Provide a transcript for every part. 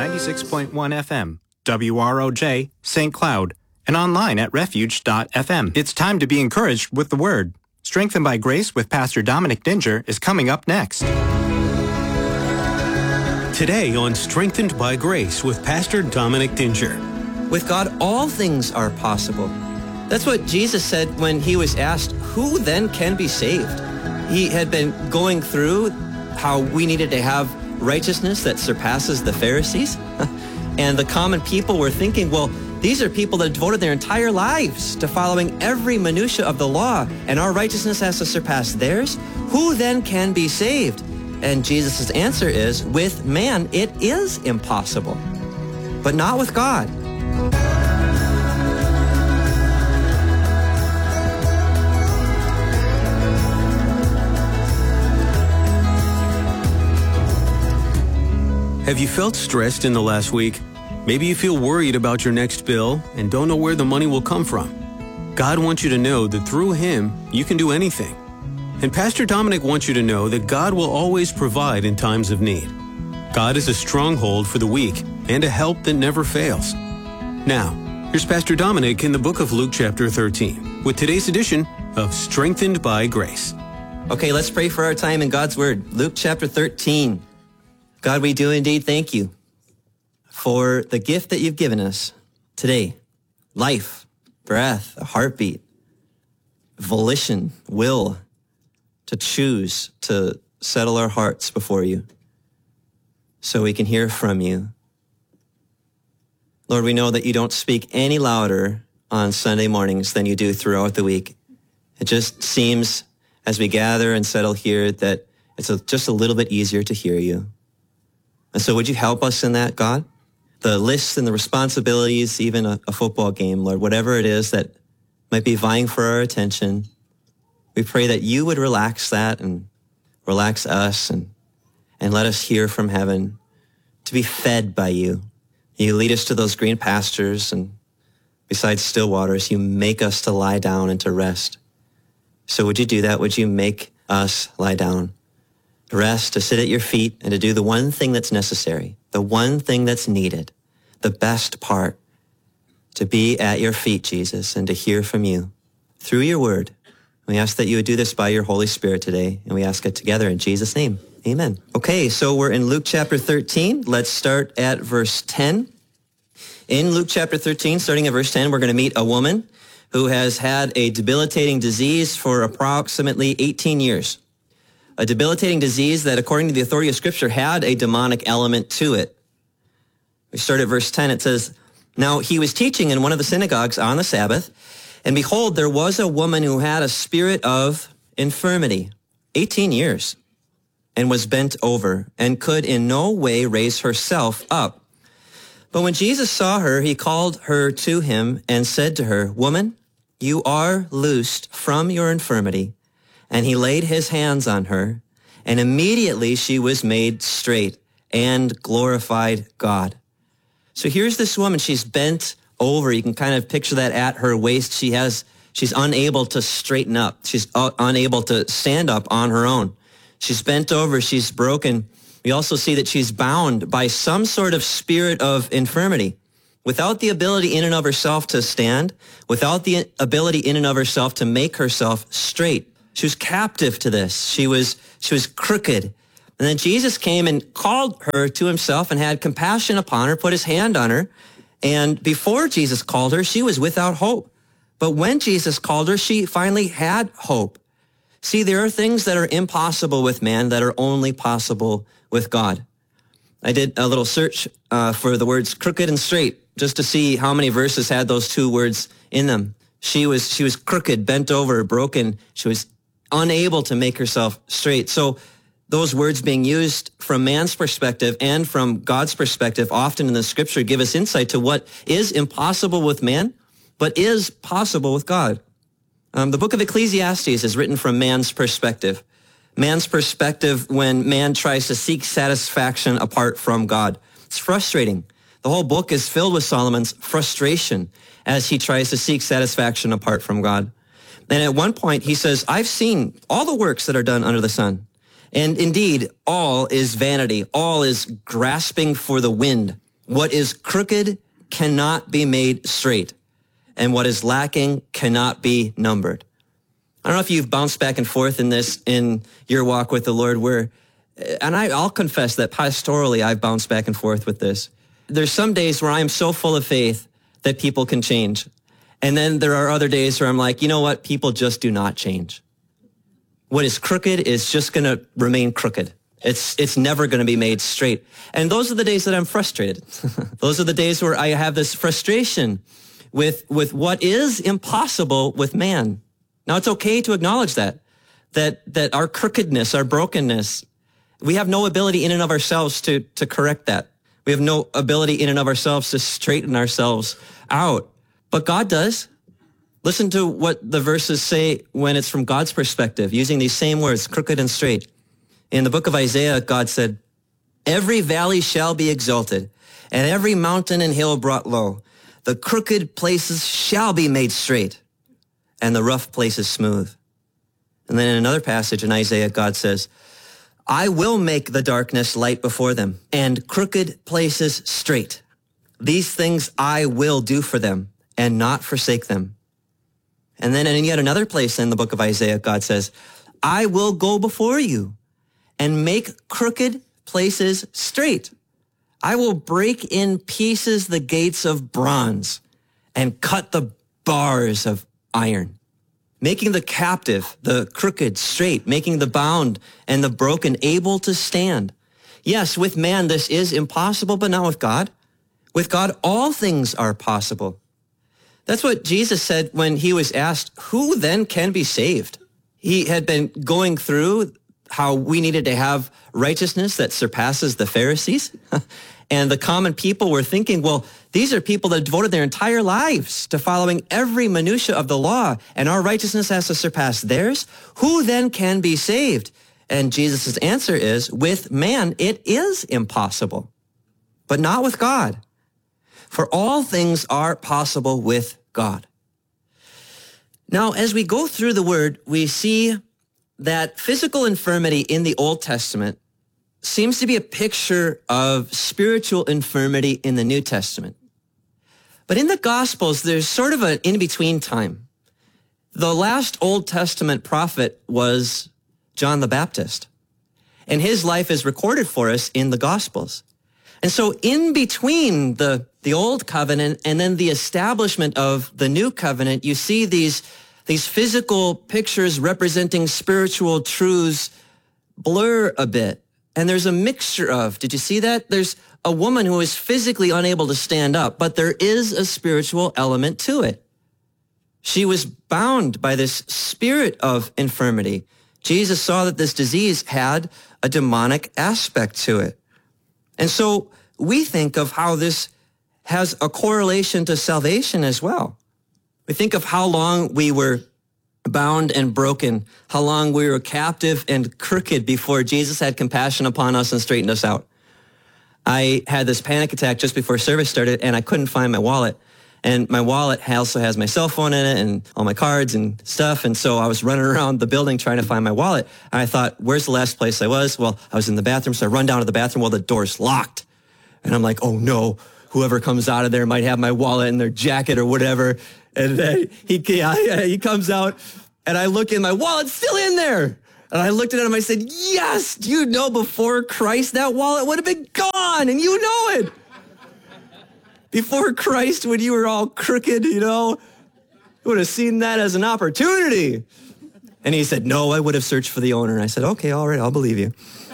96.1 FM, WROJ, St. Cloud, and online at refuge.fm. It's time to be encouraged with the Word. Strengthened by Grace with Pastor Dominic Dinger is coming up next. Today on Strengthened by Grace with Pastor Dominic Dinger. With God, all things are possible. That's what Jesus said when he was asked, who then can be saved? He had been going through how we needed to have righteousness that surpasses the Pharisees. And the common people were thinking, well, these are people that devoted their entire lives to following every minutia of the law, and our righteousness has to surpass theirs. Who then can be saved? And Jesus' answer is, with man, it is impossible, but not with God. Have you felt stressed in the last week? Maybe you feel worried about your next bill and don't know where the money will come from. God wants you to know that through Him, you can do anything. And Pastor Dominic wants you to know that God will always provide in times of need. God is a stronghold for the weak and a help that never fails. Now, here's Pastor Dominic in the book of Luke chapter 13 with today's edition of Strengthened by Grace. Okay, let's pray for our time in God's Word. Luke chapter 13. God, we do indeed thank you for the gift that you've given us today. Life, breath, a heartbeat, volition, will to choose to settle our hearts before you so we can hear from you. Lord, we know that you don't speak any louder on Sunday mornings than you do throughout the week. It just seems as we gather and settle here that it's just a little bit easier to hear you. And so would you help us in that, God? The lists and the responsibilities, even a football game, Lord, whatever it is that might be vying for our attention, we pray that you would relax that and relax us and let us hear from heaven to be fed by you. You lead us to those green pastures, and besides still waters, you make us to lie down and to rest. So would you do that? Would you make us lie down, to rest, to sit at your feet, and to do the one thing that's necessary, the one thing that's needed, the best part, to be at your feet, Jesus, and to hear from you through your word. We ask that you would do this by your Holy Spirit today, and we ask it together in Jesus' name. Amen. Okay, so we're in Luke chapter 13. Let's start at verse 10. In Luke chapter 13, starting at verse 10, we're going to meet a woman who has had a debilitating disease for approximately 18 years. A debilitating disease that, according to the authority of Scripture, had a demonic element to it. We start at verse 10. It says, "Now he was teaching in one of the synagogues on the Sabbath, and behold, there was a woman who had a spirit of infirmity, 18 years, and was bent over, and could in no way raise herself up. But when Jesus saw her, he called her to him and said to her, 'Woman, you are loosed from your infirmity.' And he laid his hands on her, and immediately she was made straight and glorified God." So here's this woman. She's bent over. You can kind of picture that at her waist. She's unable to straighten up. She's unable to stand up on her own. She's bent over. She's broken. We also see that she's bound by some sort of spirit of infirmity. Without the ability in and of herself to stand, without the ability in and of herself to make herself straight. She was captive to this. She was crooked. And then Jesus came and called her to himself and had compassion upon her, put his hand on her. And before Jesus called her, she was without hope. But when Jesus called her, she finally had hope. See, there are things that are impossible with man that are only possible with God. I did a little search for the words crooked and straight just to see how many verses had those two words in them. She was crooked, bent over, broken. She was unable to make herself straight. So those words being used from man's perspective and from God's perspective often in the Scripture give us insight to what is impossible with man, but is possible with God. The book of Ecclesiastes is written from man's perspective. Man's perspective when man tries to seek satisfaction apart from God. It's frustrating. The whole book is filled with Solomon's frustration as he tries to seek satisfaction apart from God. And at one point he says, "I've seen all the works that are done under the sun. And indeed, all is vanity. All is grasping for the wind. What is crooked cannot be made straight, and what is lacking cannot be numbered. I don't know if you've bounced back and forth in this in your walk with the Lord, and I'll confess that pastorally I've bounced back and forth with this. There's some days where I'm so full of faith that people can change. And then there are other days where I'm like, you know what? People just do not change. What is crooked is just going to remain crooked. It's never going to be made straight. And those are the days that I'm frustrated. Those are the days where I have this frustration with what is impossible with man. Now, it's okay to acknowledge that our crookedness, our brokenness, we have no ability in and of ourselves to correct that. We have no ability in and of ourselves to straighten ourselves out. But God does. Listen to what the verses say when it's from God's perspective, using these same words, crooked and straight. In the book of Isaiah, God said, "Every valley shall be exalted, and every mountain and hill brought low. The crooked places shall be made straight, and the rough places smooth." And then in another passage in Isaiah, God says, "I will make the darkness light before them, and crooked places straight. These things I will do for them, and not forsake them." And then in yet another place in the book of Isaiah, God says, "I will go before you and make crooked places straight. I will break in pieces the gates of bronze and cut the bars of iron." Making the captive, the crooked, straight, making the bound and the broken able to stand. Yes, with man this is impossible, but not with God. With God, all things are possible. That's what Jesus said when he was asked, who then can be saved? He had been going through how we needed to have righteousness that surpasses the Pharisees. And the common people were thinking, well, these are people that devoted their entire lives to following every minutia of the law, and our righteousness has to surpass theirs. Who then can be saved? And Jesus' answer is, with man, it is impossible, but not with God. For all things are possible with God. Now, as we go through the word, we see that physical infirmity in the Old Testament seems to be a picture of spiritual infirmity in the New Testament. But in the Gospels, there's sort of an in-between time. The last Old Testament prophet was John the Baptist, and his life is recorded for us in the Gospels. And so in between the Old Covenant and then the establishment of the New Covenant, you see these physical pictures representing spiritual truths blur a bit. And there's a mixture of, did you see that? There's a woman who is physically unable to stand up, but there is a spiritual element to it. She was bound by this spirit of infirmity. Jesus saw that this disease had a demonic aspect to it. And so we think of how this has a correlation to salvation as well. We think of how long we were bound and broken, how long we were captive and crooked before Jesus had compassion upon us and straightened us out. I had this panic attack just before service started, and I couldn't find my wallet. And my wallet also has my cell phone in it and all my cards and stuff. And so I was running around the building trying to find my wallet. And I thought, where's the last place I was? Well, I was in the bathroom. So I run down to the bathroom while the door's locked. And I'm like, oh no, whoever comes out of there might have my wallet in their jacket or whatever. And then he comes out, and I look in, my wallet's still in there. And I looked at him, I said, yes, do you know before Christ that wallet would have been gone, and you know it. Before Christ, when you were all crooked, you would have seen that as an opportunity. And he said, no, I would have searched for the owner. And I said, okay, all right, I'll believe you.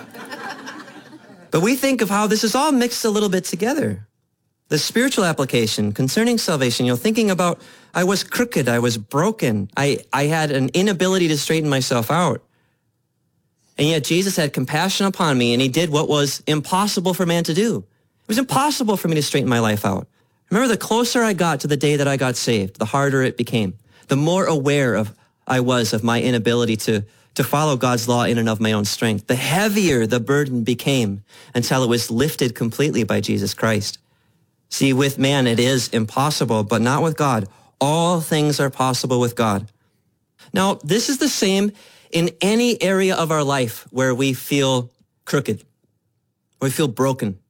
But we think of how this is all mixed a little bit together. The spiritual application concerning salvation, thinking about, I was crooked, I was broken, I had an inability to straighten myself out. And yet Jesus had compassion upon me, and he did what was impossible for man to do. It was impossible for me to straighten my life out. Remember, the closer I got to the day that I got saved, the harder it became. The more aware I was of my inability to follow God's law in and of my own strength. The heavier the burden became until it was lifted completely by Jesus Christ. See, with man, it is impossible, but not with God. All things are possible with God. Now, this is the same in any area of our life where we feel crooked, or we feel broken.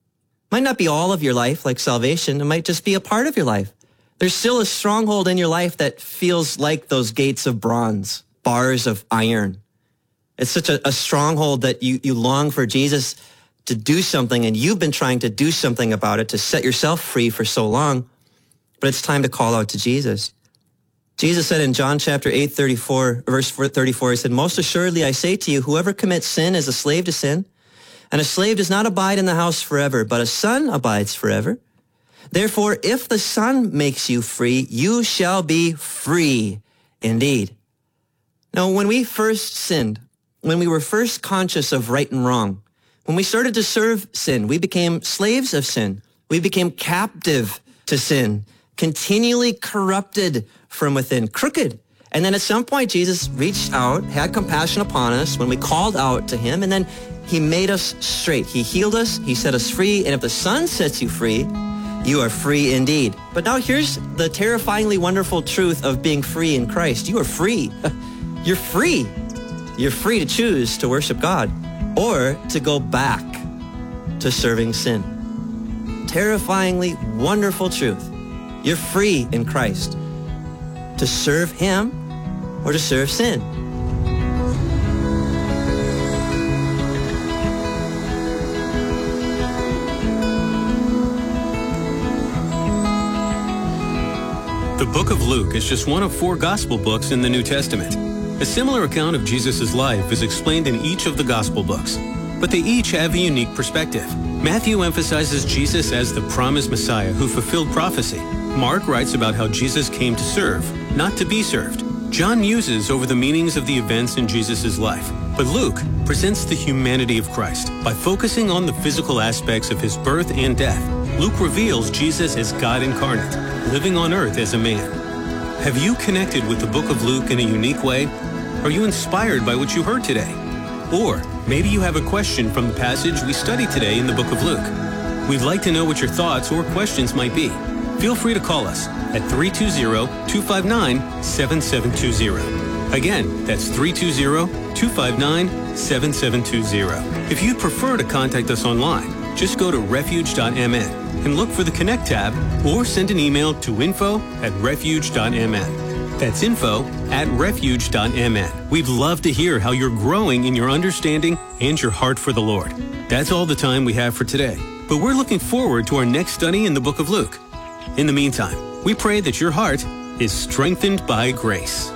Might not be all of your life like salvation. It might just be a part of your life. There's still a stronghold in your life that feels like those gates of bronze, bars of iron. It's such a stronghold that you long for Jesus to do something, and you've been trying to do something about it to set yourself free for so long. But it's time to call out to Jesus. Jesus said in John chapter 8, verse 34, he said, "Most assuredly I say to you, whoever commits sin is a slave to sin. And a slave does not abide in the house forever, but a son abides forever. Therefore, if the Son makes you free, you shall be free indeed." Now, when we first sinned, when we were first conscious of right and wrong, when we started to serve sin, we became slaves of sin. We became captive to sin, continually corrupted from within, crooked. And then at some point, Jesus reached out, had compassion upon us when we called out to him, and then he made us straight. He healed us. He set us free. And if the Son sets you free, you are free indeed. But now here's the terrifyingly wonderful truth of being free in Christ. You are free. You're free. You're free to choose to worship God or to go back to serving sin. Terrifyingly wonderful truth. You're free in Christ to serve him or to serve sin. The book of Luke is just one of 4 gospel books in the New Testament. A similar account of Jesus' life is explained in each of the gospel books, but they each have a unique perspective. Matthew emphasizes Jesus as the promised Messiah who fulfilled prophecy. Mark writes about how Jesus came to serve, not to be served. John muses over the meanings of the events in Jesus' life, but Luke presents the humanity of Christ. By focusing on the physical aspects of his birth and death, Luke reveals Jesus as God incarnate, living on earth as a man. Have you connected with the book of Luke in a unique way? Are you inspired by what you heard today? Or maybe you have a question from the passage we studied today in the book of Luke. We'd like to know what your thoughts or questions might be. Feel free to call us at 320-259-7720. Again, that's 320-259-7720. If you'd prefer to contact us online, just go to refuge.mn and look for the Connect tab or send an email to info@refuge.mn. That's info@refuge.mn. We'd love to hear how you're growing in your understanding and your heart for the Lord. That's all the time we have for today, but we're looking forward to our next study in the book of Luke. In the meantime, we pray that your heart is strengthened by grace.